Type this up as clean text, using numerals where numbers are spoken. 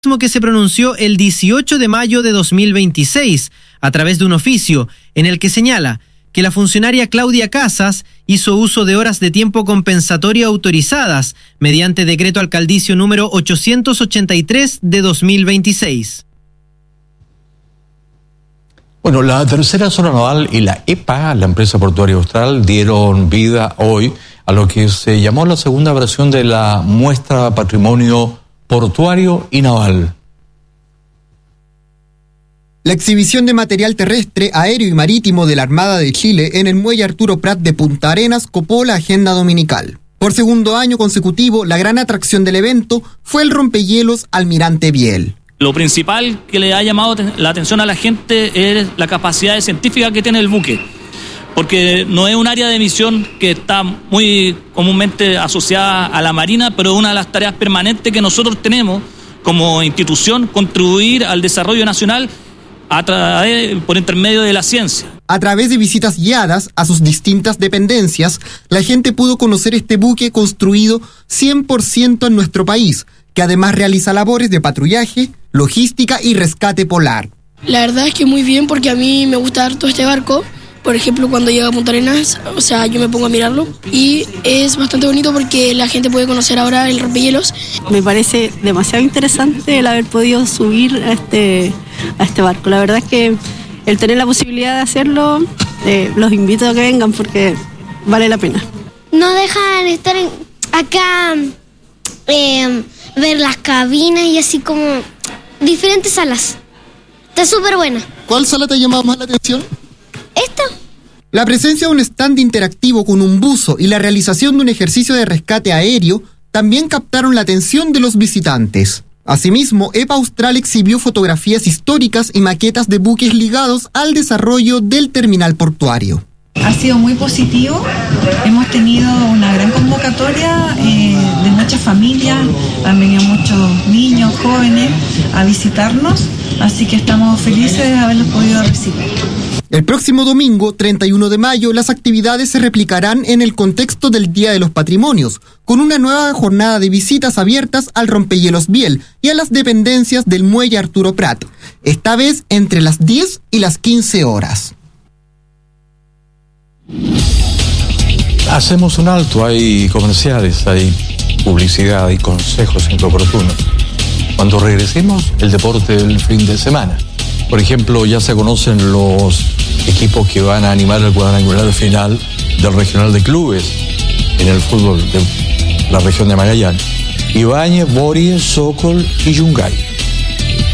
Que se pronunció el 18 de mayo de 2026 a través de un oficio en el que señala que la funcionaria Claudia Casas hizo uso de horas de tiempo compensatorio autorizadas mediante decreto alcaldicio número 883 de 2026. Bueno, la tercera zona naval y la EPA, la empresa portuaria austral, dieron vida hoy a lo que se llamó la segunda versión de la muestra Patrimonio Portuario y Naval. La exhibición de material terrestre, aéreo y marítimo de la Armada de Chile en el muelle Arturo Prat de Punta Arenas copó la agenda dominical. Por segundo año consecutivo, la gran atracción del evento fue el rompehielos Almirante Biel. Lo principal que le ha llamado la atención a la gente es la capacidad científica que tiene el buque, porque no es un área de misión que está muy comúnmente asociada a la Marina, pero una de las tareas permanentes que nosotros tenemos como institución, contribuir al desarrollo nacional por intermedio de la ciencia. A través de visitas guiadas a sus distintas dependencias, la gente pudo conocer este buque construido 100% en nuestro país, que además realiza labores de patrullaje, logística y rescate polar. La verdad es que muy bien, porque a mí me gusta harto este barco. Por ejemplo, cuando llega a Punta Arenas, yo me pongo a mirarlo y es bastante bonito porque la gente puede conocer ahora el rompehielos. Me parece demasiado interesante el haber podido subir a este barco. La verdad es que el tener la posibilidad de hacerlo, los invito a que vengan porque vale la pena. No dejan estar acá, ver las cabinas y así como diferentes salas. Está súper buena. ¿Cuál sala te ha llamado más la atención? ¿Esta? La presencia de un stand interactivo con un buzo y la realización de un ejercicio de rescate aéreo también captaron la atención de los visitantes. Asimismo, EPA Austral exhibió fotografías históricas y maquetas de buques ligados al desarrollo del terminal portuario. Ha sido muy positivo, hemos tenido una gran convocatoria de muchas familias, han venido muchos niños, jóvenes a visitarnos, así que estamos felices de haberlos podido recibir. El próximo domingo, 31 de mayo, las actividades se replicarán en el contexto del Día de los Patrimonios, con una nueva jornada de visitas abiertas al rompehielos Biel y a las dependencias del muelle Arturo Prat, esta vez entre las 10 y las 15 horas. Hacemos un alto, hay comerciales, hay publicidad, hay consejos oportunos. Cuando regresemos, el deporte del fin de semana. Por ejemplo, ya se conocen los equipos que van a animar el cuadrangular final del regional de clubes en el fútbol de la región de Magallanes. Ibáñez, Bories, Sokol y Yungay.